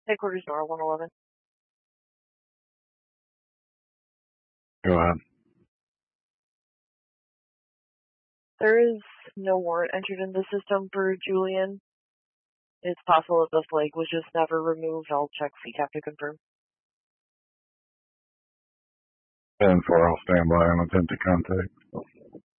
Headquarters Nora 111. Go ahead. There is no warrant entered in the system for Julian. It's possible that the flag was just never removed. I'll check CCAP to confirm. 10-4, I'll stand by and attempt to contact.